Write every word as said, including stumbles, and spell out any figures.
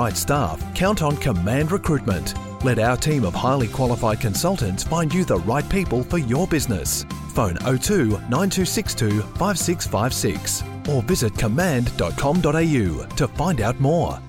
right staff, count on Command Recruitment. Let our team of highly qualified consultants find you the right people for your business. Phone oh two nine two six two five six five six or visit command dot com dot a u to find out more.